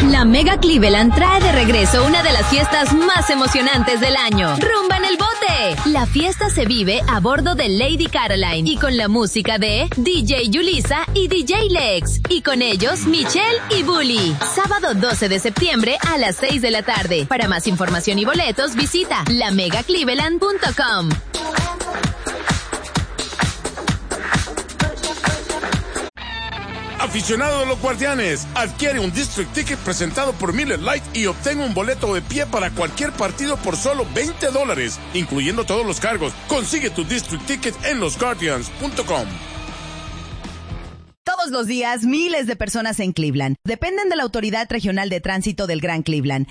La Mega Cleveland trae de regreso una de las fiestas más emocionantes del año. ¡Rumba en el bote! La fiesta se vive a bordo de Lady Caroline y con la música de DJ Yulisa y DJ Lex. Y con ellos, Michelle y Bully. Sábado 12 de septiembre a las 6 de la tarde. Para más información y boletos, visita lamegacleveland.com. Aficionado de los Guardianes, adquiere un District Ticket presentado por Miller Lite y obtén un boleto de pie para cualquier partido por solo $20, incluyendo todos los cargos. Consigue tu District Ticket en losguardians.com. Todos los días, miles de personas en Cleveland dependen de la Autoridad Regional de Tránsito del Gran Cleveland.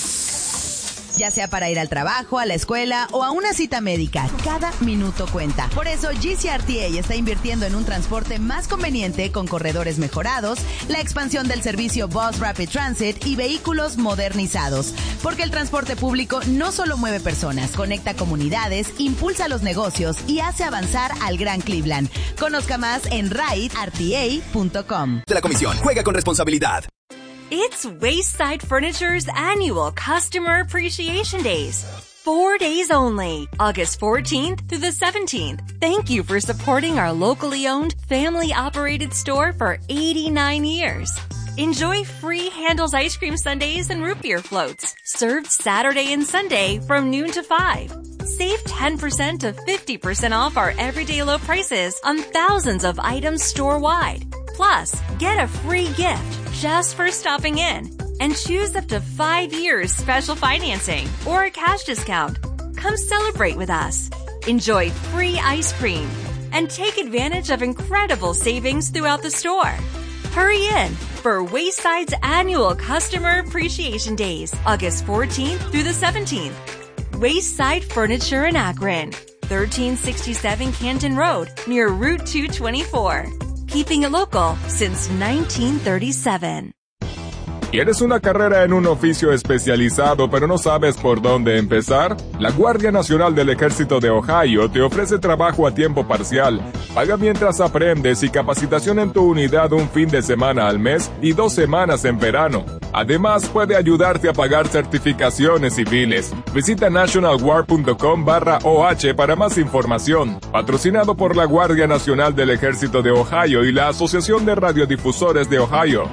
Ya sea para ir al trabajo, a la escuela o a una cita médica, cada minuto cuenta. Por eso GCRTA está invirtiendo en un transporte más conveniente con corredores mejorados, la expansión del servicio Bus Rapid Transit y vehículos modernizados. Porque el transporte público no solo mueve personas, conecta comunidades, impulsa los negocios y hace avanzar al Gran Cleveland. Conozca más en riderta.com. De la comisión, juega con responsabilidad. It's Wayside Furniture's annual Customer Appreciation Days. 4 days only, August 14th through the 17th. Thank you for supporting our locally owned, family-operated store for 89 years. Enjoy free Handel's ice cream sundaes and root beer floats, served Saturday and Sunday from noon to 5. Save 10% to 50% off our everyday low prices on thousands of items store-wide. Plus, get a free gift just for stopping in and choose up to 5 years special financing or a cash discount. Come celebrate with us. Enjoy free ice cream and take advantage of incredible savings throughout the store. Hurry in for Wayside's annual Customer Appreciation Days, August 14th through the 17th. Wayside Furniture in Akron, 1367 Canton Road, near Route 224. Keeping it local since 1937. ¿Quieres una carrera en un oficio especializado pero no sabes por dónde empezar? La Guardia Nacional del Ejército de Ohio te ofrece trabajo a tiempo parcial, paga mientras aprendes y capacitación en tu unidad un fin de semana al mes y 2 semanas en verano. Además, puede ayudarte a pagar certificaciones civiles. Visita nationalguard.com/OH para más información. Patrocinado por la Guardia Nacional del Ejército de Ohio y la Asociación de Radiodifusores de Ohio.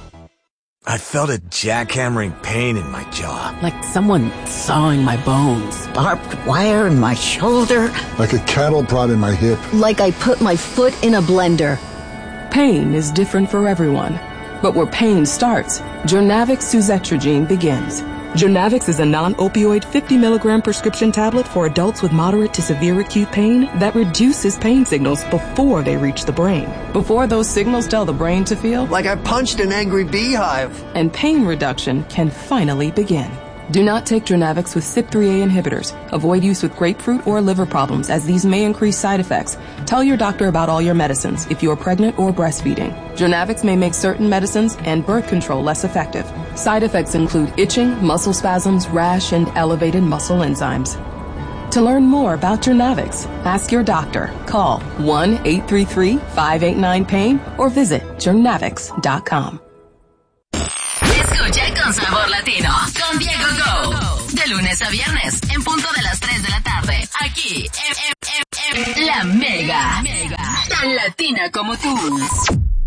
I felt a jackhammering pain in my jaw. Like someone sawing my bones. Barbed wire in my shoulder. Like a cattle prod in my hip. Like I put my foot in a blender. Pain is different for everyone. But where pain starts, Journavx suzetrigine begins. Journavx is a non-opioid 50 milligram prescription tablet for adults with moderate to severe acute pain that reduces pain signals before they reach the brain. Before those signals tell the brain to feel like I punched an angry beehive. And pain reduction can finally begin. Do not take Journavx with CYP3A inhibitors. Avoid use with grapefruit or liver problems as these may increase side effects. Tell your doctor about all your medicines if you are pregnant or breastfeeding. Journavx may make certain medicines and birth control less effective. Side effects include itching, muscle spasms, rash, and elevated muscle enzymes. To learn more about Journavx, ask your doctor. Call 1-833-589-PAIN or visit journavx.com. Escucha con sabor latino, con Diego Go. De lunes a viernes, en punto de las 3 de la tarde. Aquí, en La Mega. Tan latina como tú.